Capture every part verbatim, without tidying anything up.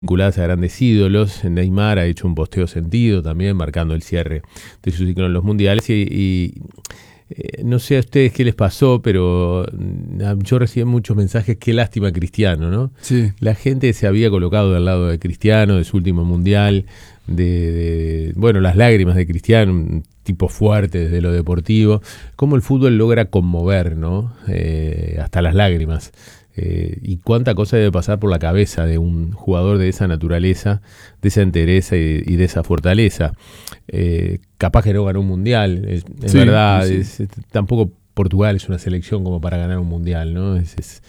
vinculadas a grandes ídolos. Neymar ha hecho un posteo sentido también, marcando el cierre de su ciclo en los mundiales. Y, y eh, no sé a ustedes qué les pasó, pero yo recibí muchos mensajes, qué lástima Cristiano, ¿no? Sí. La gente se había colocado del lado de Cristiano, de su último mundial, de, de bueno, las lágrimas de Cristiano, un tipo fuerte desde lo deportivo. Cómo el fútbol logra conmover, ¿no? Eh, hasta las lágrimas. Eh, y cuánta cosa debe pasar por la cabeza de un jugador de esa naturaleza, de esa entereza y, y de esa fortaleza. Eh, capaz que no ganó un mundial, es, es sí, verdad, sí. Es, es, tampoco Portugal es una selección como para ganar un mundial, ¿no? Es, es,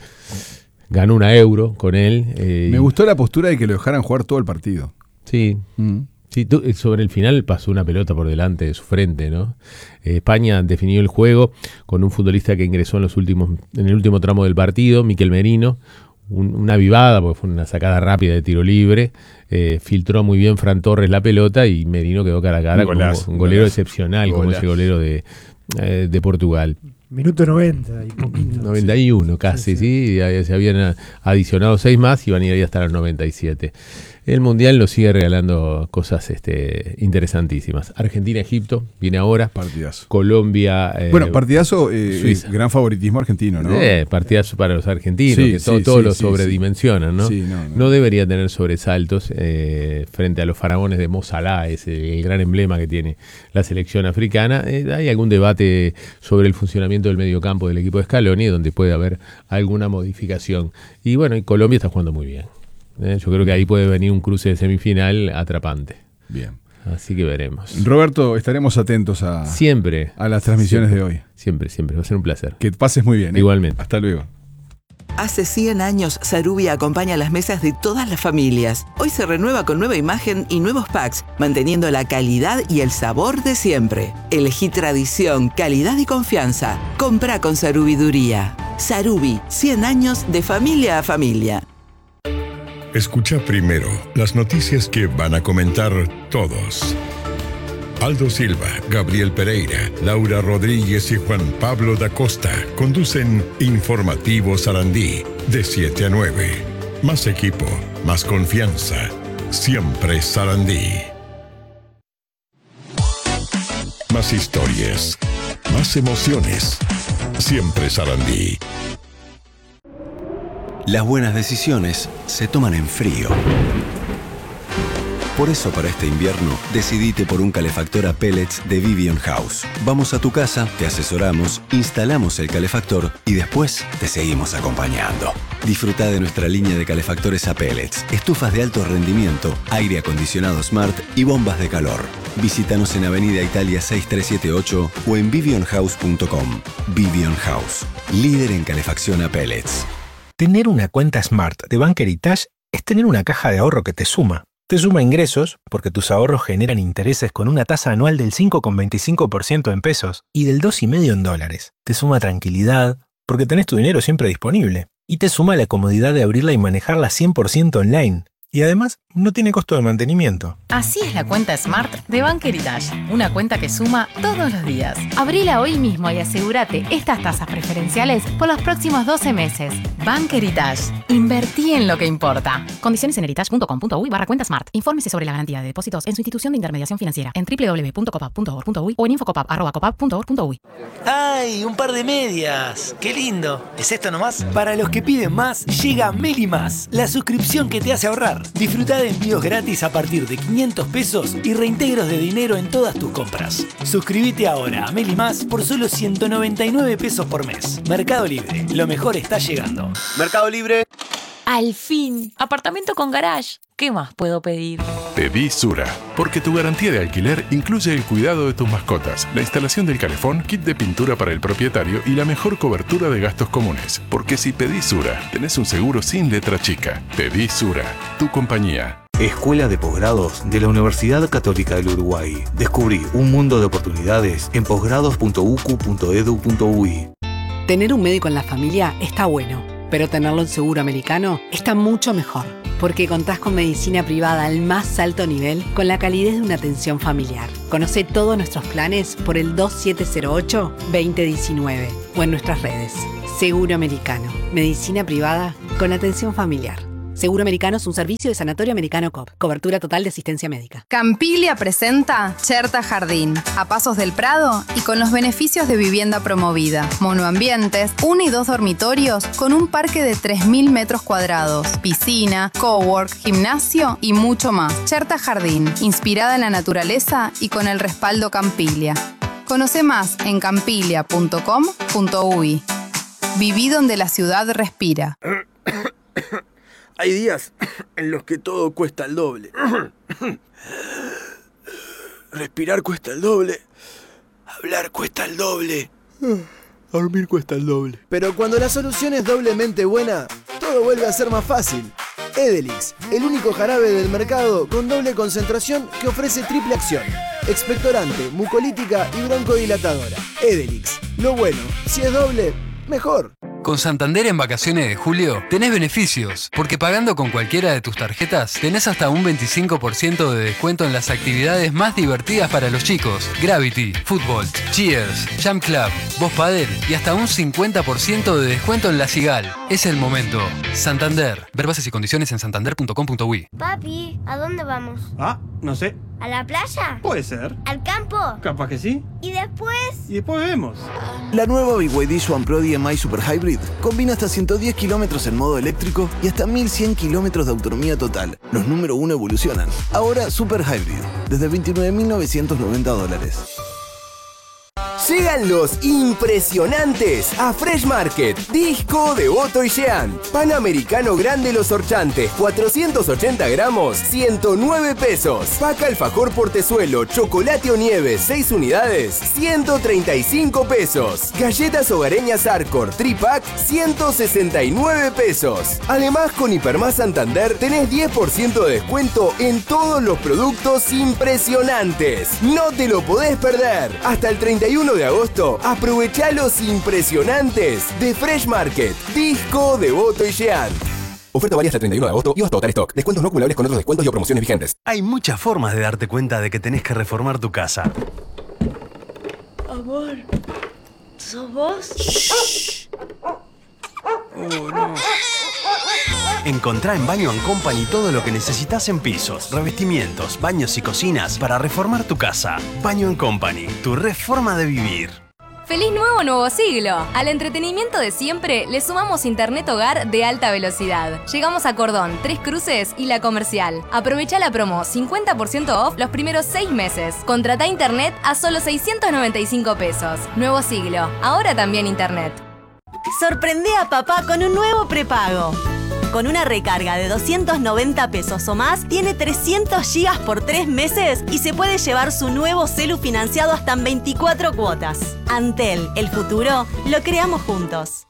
ganó una Euro con él. Eh, Me gustó la postura de que lo dejaran jugar todo el partido. Sí. Mm. Sí, tú, sobre el final pasó una pelota por delante de su frente, ¿no? Eh, España definió el juego con un futbolista que ingresó en los últimos, en el último tramo del partido, Mikel Merino, un, una avivada, porque fue una sacada rápida de tiro libre, eh, filtró muy bien Fran Torres la pelota y Merino quedó cara a cara con un, un golero golazo, excepcional, golazo. Como ese golero de, eh, de Portugal. Minuto noventa y poquito. noventa y uno casi, sí, sí. sí. Se habían adicionado seis más y van a ir ahí hasta los noventa y siete. El Mundial nos sigue regalando cosas este, interesantísimas. Argentina-Egipto viene ahora. Partidazo. Colombia. Eh, bueno, partidazo, eh, gran favoritismo argentino, ¿no? Eh, partidazo para los argentinos, sí, que sí, todo, sí, todo sí, lo sí, sobredimensionan, ¿no? Sí, no, no. No debería tener sobresaltos eh, frente a los faraones de Mo Salah, ese el gran emblema que tiene la selección africana. Eh, hay algún debate sobre el funcionamiento del mediocampo del equipo de Scaloni, donde puede haber alguna modificación. Y bueno, y Colombia está jugando muy bien. Eh, yo creo que ahí puede venir un cruce de semifinal atrapante. Bien. Así que veremos. Roberto, estaremos atentos a, siempre, a las transmisiones siempre, de hoy. Siempre, siempre. Va a ser un placer. Que pases muy bien. ¿eh? Igualmente. Hasta luego. Hace cien años, Sarubi acompaña las mesas de todas las familias. Hoy se renueva con nueva imagen y nuevos packs, manteniendo la calidad y el sabor de siempre. Elegí tradición, calidad y confianza. Compra con Sarubiduría. Sarubi, cien años de familia a familia. Escucha primero las noticias que van a comentar todos. Aldo Silva, Gabriel Pereira, Laura Rodríguez y Juan Pablo da Costa conducen Informativo Sarandí de siete a nueve. Más equipo, más confianza. Siempre Sarandí. Más historias, más emociones. Siempre Sarandí. Las buenas decisiones se toman en frío. Por eso para este invierno, decidite por un calefactor a pellets de Vivian House. Vamos a tu casa, te asesoramos, instalamos el calefactor y después te seguimos acompañando. Disfruta de nuestra línea de calefactores a pellets, estufas de alto rendimiento, aire acondicionado Smart y bombas de calor. Visítanos en Avenida Italia seis tres siete ocho o en vivian house punto com. Vivian House, líder en calefacción a pellets. Tener una cuenta Smart de Bank Heritage es tener una caja de ahorro que te suma. Te suma ingresos, porque tus ahorros generan intereses con una tasa anual del cinco coma veinticinco por ciento en pesos y del dos coma cinco por ciento en dólares. Te suma tranquilidad, porque tenés tu dinero siempre disponible. Y te suma la comodidad de abrirla y manejarla cien por ciento online. Y además, no tiene costo de mantenimiento. Así es la cuenta Smart de Bank Heritage. Una cuenta que suma todos los días. Abrila hoy mismo y asegúrate estas tasas preferenciales por los próximos doce meses. Bank Heritage. Invertí en lo que importa. Condiciones en heritage punto com punto uy barra cuenta Smart. Infórmese sobre la garantía de depósitos en su institución de intermediación financiera en doble u doble u doble u punto copap punto org punto uy o en infocopap arroba copap punto org punto uy. ¡Ay! Un par de medias. ¡Qué lindo! ¿Es esto nomás? Para los que piden más, llega Meli Más, la suscripción que te hace ahorrar. Disfruta de envíos gratis a partir de quinientos pesos y reintegros de dinero en todas tus compras. Suscríbete ahora a Meli Más por solo ciento noventa y nueve pesos por mes. Mercado Libre. Lo mejor está llegando. Mercado Libre. Al fin. Apartamento con garage. ¿Qué más puedo pedir? Pedí Sura, porque tu garantía de alquiler incluye el cuidado de tus mascotas, la instalación del calefón, kit de pintura para el propietario y la mejor cobertura de gastos comunes. Porque si pedís Sura, tenés un seguro sin letra chica. Pedí Sura, tu compañía. Escuela de Posgrados de la Universidad Católica del Uruguay. Descubrí un mundo de oportunidades en posgrados punto u c u punto e d u punto u y. Tener un médico en la familia está bueno, pero tenerlo en seguro americano está mucho mejor, porque contás con medicina privada al más alto nivel con la calidez de una atención familiar. Conoce todos nuestros planes por el dos siete cero ocho, dos cero uno nueve o en nuestras redes. Seguro Americano, medicina privada con atención familiar. Seguro Americano es un servicio de Sanatorio Americano C O P. Cobertura total de asistencia médica. Campiglia presenta Cherta Jardín, a pasos del Prado y con los beneficios de vivienda promovida. Monoambientes, uno y dos dormitorios con un parque de tres mil metros cuadrados, piscina, cowork, gimnasio y mucho más. Cherta Jardín, inspirada en la naturaleza y con el respaldo Campiglia. Conoce más en campiglia punto com punto uy. Viví donde la ciudad respira. Hay días en los que todo cuesta el doble. Respirar cuesta el doble. Hablar cuesta el doble. Dormir cuesta el doble. Pero cuando la solución es doblemente buena, todo vuelve a ser más fácil. Edelix, el único jarabe del mercado con doble concentración que ofrece triple acción. Expectorante, mucolítica y broncodilatadora. Edelix, lo bueno, si es doble, mejor. Con Santander en vacaciones de julio tenés beneficios, porque pagando con cualquiera de tus tarjetas tenés hasta un veinticinco por ciento de descuento en las actividades más divertidas para los chicos. Gravity, fútbol, cheers, jump club, voz padel y hasta un cincuenta por ciento de descuento en la Sigal. Es el momento. Santander. Ver bases y condiciones en santander punto com punto uy. Papi, ¿a dónde vamos? Ah, no sé. ¿A la playa? Puede ser. ¿Al campo? Capaz que sí. ¿Y después? Y después vemos. La nueva B Y D Swan Pro D M I Super Hybrid combina hasta ciento diez kilómetros en modo eléctrico y hasta mil cien kilómetros de autonomía total. Los número uno evolucionan. Ahora Super Hybrid, desde veintinueve mil novecientos noventa dólares. Llegan los impresionantes a Fresh Market. Disco de Otto y Jean. Pan americano grande Los Orchantes, cuatrocientos ochenta gramos, ciento nueve pesos. Paca alfajor portezuelo, chocolate o nieve, seis unidades, ciento treinta y cinco pesos. Galletas hogareñas Arcor, tripack, ciento sesenta y nueve pesos. Además, con Hipermás Santander tenés diez por ciento de descuento en todos los productos impresionantes. No te lo podés perder. Hasta el treinta y uno de agosto, aprovechá los impresionantes de Fresh Market. Disco de Otto y Jean. Oferta válida hasta el treinta y uno de agosto y hasta agotar stock. Descuentos no acumulables con otros descuentos y o promociones vigentes. Hay muchas formas de darte cuenta de que tenés que reformar tu casa. Amor, ¿sos vos? Shh. Oh, no. Encontrá en Baño and Company todo lo que necesitas en pisos, revestimientos, baños y cocinas para reformar tu casa. Baño and Company, tu reforma de vivir. ¡Feliz nuevo nuevo siglo! Al entretenimiento de siempre le sumamos internet hogar de alta velocidad. Llegamos a Cordón, Tres Cruces y La Comercial. Aprovecha la promo cincuenta por ciento off los primeros seis meses. Contratá internet a solo seiscientos noventa y cinco pesos. Nuevo siglo, ahora también internet. Sorprende a papá con un nuevo prepago. Con una recarga de doscientos noventa pesos o más, tiene trescientos gigas por tres meses y se puede llevar su nuevo celu financiado hasta en veinticuatro cuotas. Antel, el futuro, lo creamos juntos.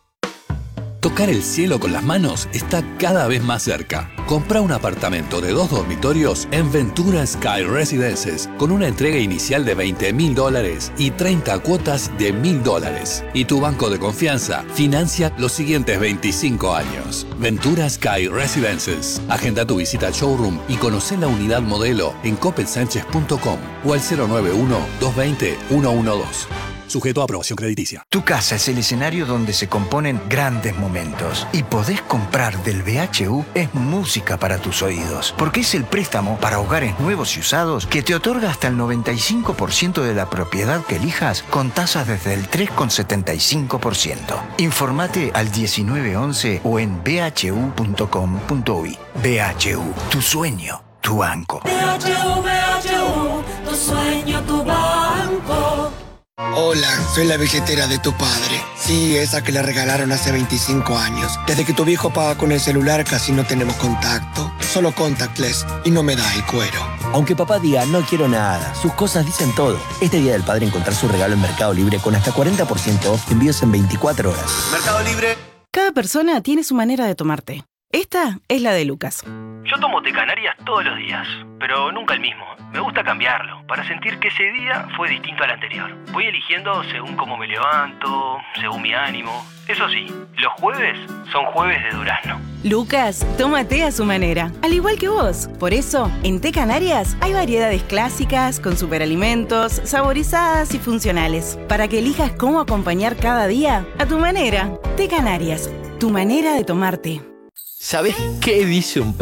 Tocar el cielo con las manos está cada vez más cerca. Compra un apartamento de dos dormitorios en Ventura Sky Residences con una entrega inicial de veinte mil dólares y treinta cuotas de mil dólares. Y tu banco de confianza financia los siguientes veinticinco años. Ventura Sky Residences. Agenda tu visita al showroom y conoce la unidad modelo en coppel sánchez punto com o al cero nueve uno, dos dos cero, uno uno dos. Sujeto a aprobación crediticia. Tu casa es el escenario donde se componen grandes momentos. Y podés comprar del B H U es música para tus oídos. Porque es el préstamo para hogares nuevos y usados que te otorga hasta el noventa y cinco por ciento de la propiedad que elijas con tasas desde el tres coma setenta y cinco por ciento. Informate al diecinueve once o en b h u punto com punto uy. B H U, tu sueño, tu banco. B H U, B H U, tu sueño, tu banco. Hola, soy la billetera de tu padre. Sí, esa que le regalaron hace veinticinco años. Desde que tu viejo paga con el celular casi no tenemos contacto. Solo contactless y no me da el cuero. Aunque papá diga no quiero nada, sus cosas dicen todo. Este Día del Padre encontrar su regalo en Mercado Libre con hasta cuarenta por ciento off envíos en veinticuatro horas. Mercado Libre. Cada persona tiene su manera de tomar té. Esta es la de Lucas. Yo tomo té Canarias todos los días, pero nunca el mismo. Me gusta cambiarlo, para sentir que ese día fue distinto al anterior. Voy eligiendo según cómo me levanto, según mi ánimo. Eso sí, los jueves son jueves de durazno. Lucas toma té a su manera, al igual que vos. Por eso, en Té Canarias hay variedades clásicas, con superalimentos, saborizadas y funcionales, para que elijas cómo acompañar cada día a tu manera. Té Canarias, tu manera de tomar té. ¿Sabés qué dice un perro?